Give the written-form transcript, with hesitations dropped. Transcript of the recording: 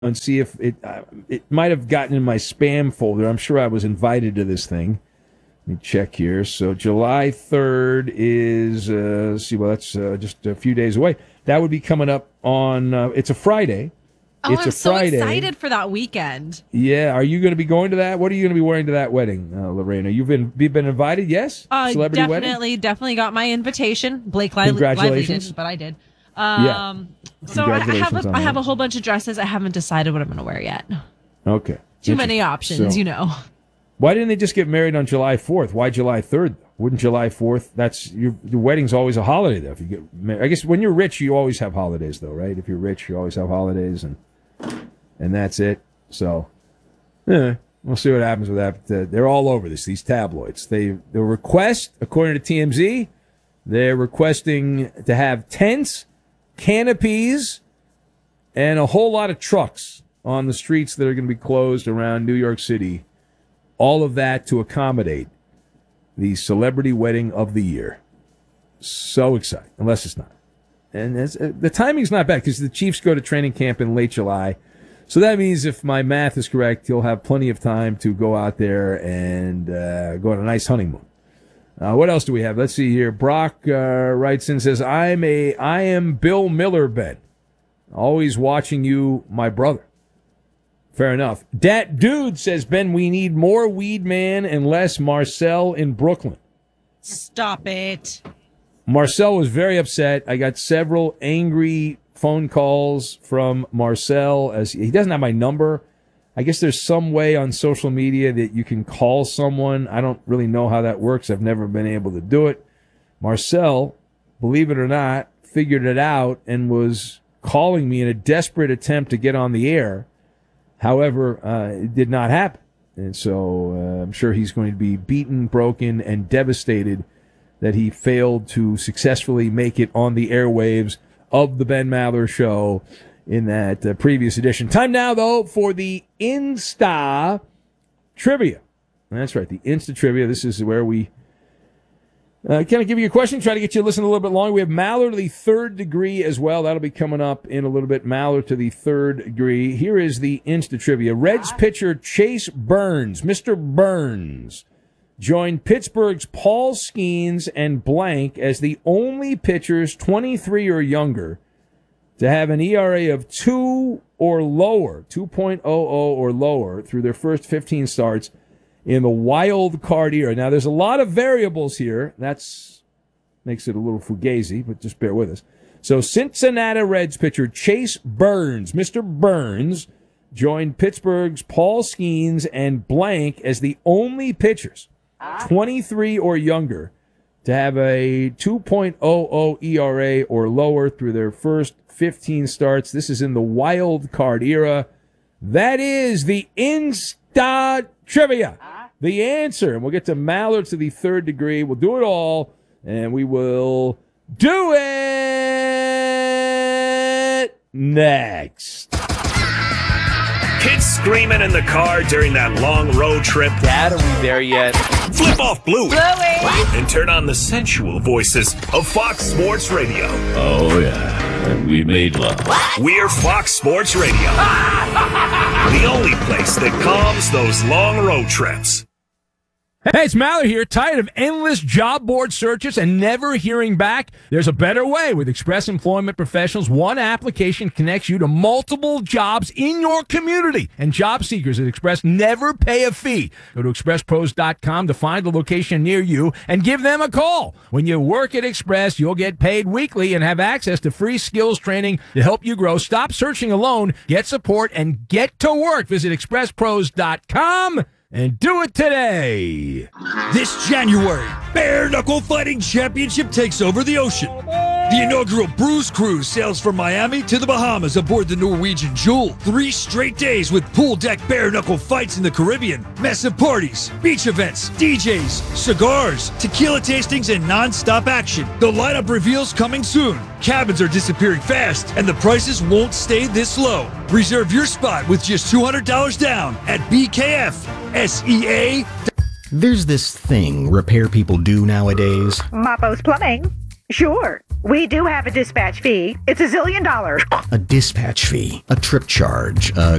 and see if it might have gotten in my spam folder. I'm sure I was invited to this thing. Let me check here. So July 3rd is, that's just a few days away. That would be coming up on, it's a Friday. Oh, it's I'm a Friday. So excited for that weekend. Yeah. Are you going to be going to that? What are you going to be wearing to that wedding, Lorena? You've been invited, yes? Celebrity wedding? Definitely got my invitation. Blake Lively didn't, but I did. So I have a whole bunch of dresses. I haven't decided what I'm going to wear yet. Okay. Too many options, Why didn't they just get married on July 4th? Why July 3rd? Wouldn't July 4th? That's your wedding's always a holiday, though. If you get married. I guess when you're rich, you always have holidays, though, right? If you're rich, you always have holidays, and that's it. So, we'll see what happens with that. They're all over this. These tabloids. The request, according to TMZ, they're requesting to have tents, canopies, and a whole lot of trucks on the streets that are going to be closed around New York City. All of that to accommodate the celebrity wedding of the year. So exciting, unless it's not. And the timing's not bad because the Chiefs go to training camp in late July. So that means if my math is correct, he'll have plenty of time to go out there and go on a nice honeymoon. What else do we have? Let's see here. Brock writes in, says, I am Bill Miller, Ben. Always watching you, my brother. Fair enough. Dat Dude says, Ben, we need more Weed Man and less Marcel in Brooklyn. Stop it. Marcel was very upset. I got several angry phone calls from Marcel. As he doesn't have my number. I guess there's some way on social media that you can call someone. I don't really know how that works. I've never been able to do it. Marcel, believe it or not, figured it out and was calling me in a desperate attempt to get on the air. However, it did not happen. And so I'm sure he's going to be beaten, broken, and devastated that he failed to successfully make it on the airwaves of the Ben Maller Show in that previous edition. Time now, though, for the Insta Trivia. That's right, the Insta Trivia. This is where we kind of give you a question, try to get you to listen a little bit longer. We have Maller to the third degree as well. That'll be coming up in a little bit. Maller to the third degree. Here is the Insta Trivia. Reds pitcher Chase Burns, Mr. Burns, joined Pittsburgh's Paul Skeens and blank as the only pitchers 23 or younger to have an ERA of 2 or lower, 2.00 or lower through their first 15 starts in the wild card era. Now, there's a lot of variables here. That's makes it a little fugazi, but just bear with us. So, Cincinnati Reds pitcher Chase Burns, Mr. Burns, joined Pittsburgh's Paul Skeens and blank as the only pitchers 23 or younger to have a 2.00 ERA or lower through their first 15 starts. This is in the wild card era. That is the Insta Trivia. The answer, and we'll get to Maller to the third degree. We'll do it all, and we will do it next. Kids screaming in the car during that long road trip. Dad, are we there yet? Flip off Bluey. And turn on the sensual voices of Fox Sports Radio. Oh, yeah. We made love. We're Fox Sports Radio. The only place that calms those long road trips. Hey, it's Maller here. Tired of endless job board searches and never hearing back? There's a better way. With Express Employment Professionals, one application connects you to multiple jobs in your community. And job seekers at Express never pay a fee. Go to expresspros.com to find a location near you and give them a call. When you work at Express, you'll get paid weekly and have access to free skills training to help you grow. Stop searching alone. Get support and get to work. Visit expresspros.com. And do it today. This January, Bare Knuckle Fighting Championship takes over the ocean. The inaugural Bruise Cruise sails from Miami to the Bahamas aboard the Norwegian Jewel. 3 straight days with pool deck bare knuckle fights in the Caribbean, massive parties, beach events, DJs, cigars, tequila tastings, and non-stop action. The lineup reveals coming soon. Cabins are disappearing fast, and the prices won't stay this low. Reserve your spot with just $200 down at BKFSEA. There's this thing repair people do nowadays. Mapo's Plumbing. Sure. We do have a dispatch fee. It's $1 zillion. A dispatch fee, a trip charge,